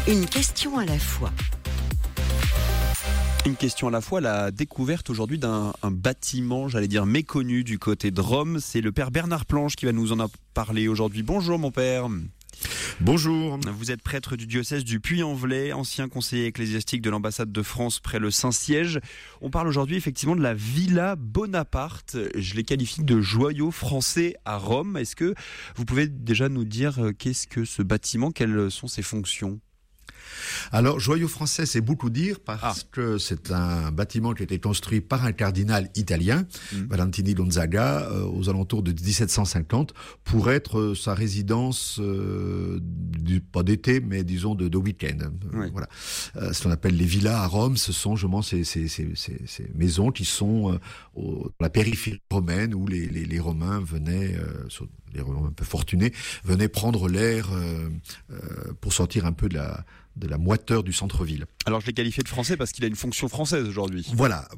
Une question à la fois. Une question à la fois, la découverte aujourd'hui d'un bâtiment, j'allais dire méconnu du côté de Rome. C'est le père Bernard Planche qui va nous en parler aujourd'hui. Bonjour mon père. Bonjour. Vous êtes prêtre du diocèse du Puy-en-Velay, ancien conseiller ecclésiastique de l'ambassade de France près le Saint-Siège. On parle aujourd'hui effectivement de la Villa Bonaparte. Je les qualifie de joyau français à Rome. Est-ce que vous pouvez déjà nous dire qu'est-ce que ce bâtiment, quelles sont ses fonctions ? Alors, joyau français, c'est beaucoup dire parce que c'est un bâtiment qui a été construit par un cardinal italien, Valentini Gonzaga, aux alentours de 1750, pour être sa résidence, pas d'été, mais disons de week-end. Oui. Voilà. Ce qu'on appelle les villas à Rome, ce sont justement ces maisons qui sont dans la périphérie romaine où les Romains venaient, les Romains un peu fortunés, venaient prendre l'air pour sortir un peu de la moiteur du centre-ville. Alors je l'ai qualifié de français parce qu'il a une fonction française aujourd'hui. Voilà,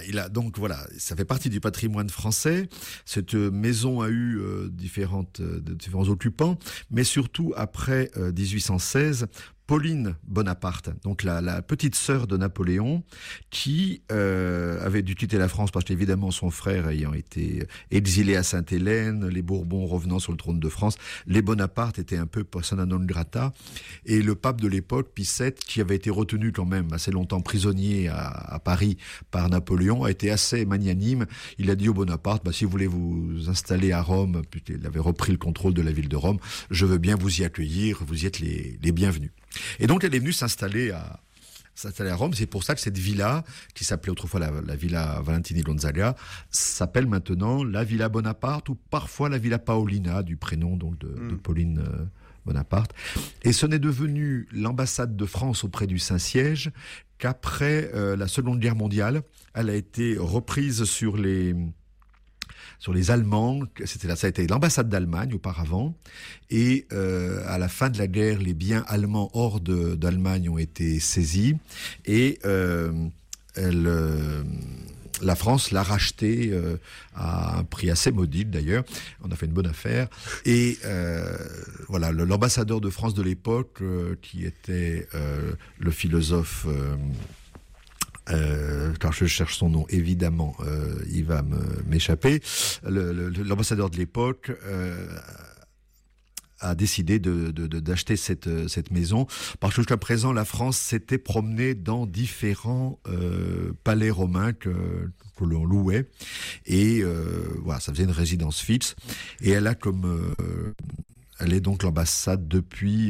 ça fait partie du patrimoine français. Cette maison a eu différents occupants, mais surtout après 1816, Pauline Bonaparte, donc la petite sœur de Napoléon, qui avait dû quitter la France parce qu'évidemment son frère ayant été exilé à Sainte-Hélène, les Bourbons revenant sur le trône de France, les Bonaparte étaient un peu persona non grata, et le pape de l'époque, Pie VII, qui avait été retenu quand même assez longtemps prisonnier à Paris par Napoléon, a été assez magnanime. Il a dit aux Bonaparte, si vous voulez vous installer à Rome, puisqu'il avait repris le contrôle de la ville de Rome, je veux bien vous y accueillir, vous y êtes les bienvenus. Et donc elle est venue s'installer à Rome. C'est pour ça que cette villa, qui s'appelait autrefois la Villa Valentini Gonzaga, s'appelle maintenant la Villa Bonaparte ou parfois la Villa Paolina, du prénom donc de Pauline Bonaparte. Et ce n'est devenu l'ambassade de France auprès du Saint-Siège qu'après la Seconde Guerre mondiale, elle a été reprise sur les Allemands. Ça a été l'ambassade d'Allemagne auparavant, et à la fin de la guerre, les biens allemands hors d'Allemagne ont été saisis, et la France l'a racheté à un prix assez modique d'ailleurs. On a fait une bonne affaire. Et voilà, l'ambassadeur de France de l'époque, qui était le philosophe... quand je cherche son nom, évidemment, il va m'échapper. L'ambassadeur de l'époque a décidé d'acheter cette maison parce que jusqu'à présent, la France s'était promenée dans différents palais romains que l'on louait, et voilà, ça faisait une résidence fixe. Et elle a elle est donc l'ambassade depuis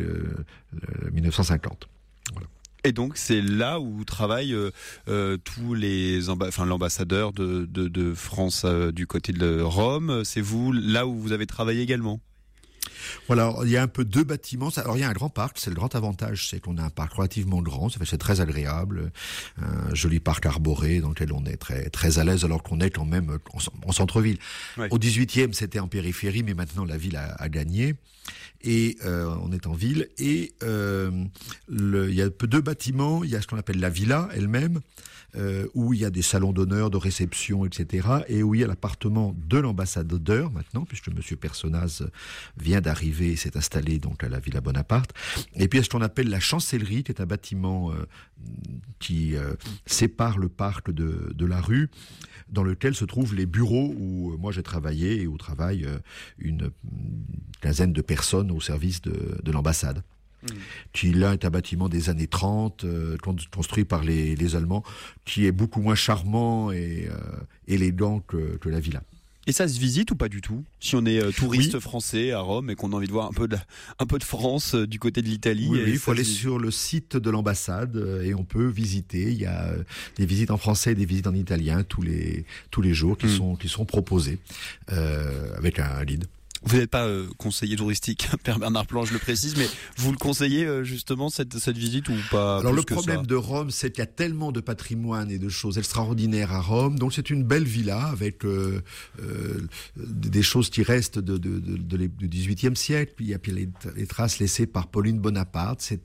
1950. Voilà. Et donc c'est là où travaillent tous les l'ambassadeur de France du côté de Rome. C'est vous là où vous avez travaillé également? Voilà, il y a un peu deux bâtiments. Alors il y a un grand parc, c'est le grand avantage, c'est qu'on a un parc relativement grand, c'est très agréable, un joli parc arboré dans lequel on est très très à l'aise, alors qu'on est quand même en centre-ville. Ouais. Au 18e, c'était en périphérie, mais maintenant la ville a gagné. Et on est en ville, et il y a deux bâtiments. Il y a ce qu'on appelle la villa elle-même, où il y a des salons d'honneur, de réception, etc., et où il y a l'appartement de l'ambassadeur maintenant, puisque Monsieur Personnaz vient d'arriver et s'est installé donc à la Villa Bonaparte. Et puis il y a ce qu'on appelle la chancellerie, qui est un bâtiment qui sépare le parc de la rue, dans lequel se trouvent les bureaux où moi j'ai travaillé et où travaillent une quinzaine de personnes au service de l'ambassade. Qui là est un bâtiment des années 30, construit par les Allemands, qui est beaucoup moins charmant et élégant que la villa. Et ça se visite ou pas du tout? Si on est touriste français à Rome et qu'on a envie de voir un peu de France du côté de l'Italie. Oui, il faut aller sur le site de l'ambassade et on peut visiter. Il y a des visites en français et des visites en italien tous les jours qui sont proposées avec un guide. Vous n'êtes pas conseiller touristique, Père Bernard Planche, je le précise, mais vous le conseillez justement cette visite ou pas? Alors le problème de Rome, c'est qu'il y a tellement de patrimoine et de choses extraordinaires à Rome, donc c'est une belle villa avec des choses qui restent du XVIIIe siècle. Puis il y a les traces laissées par Pauline Bonaparte.